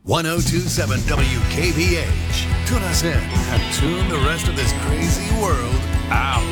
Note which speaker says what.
Speaker 1: 1027 WKBH. Tune us in and tune the rest of this crazy world out.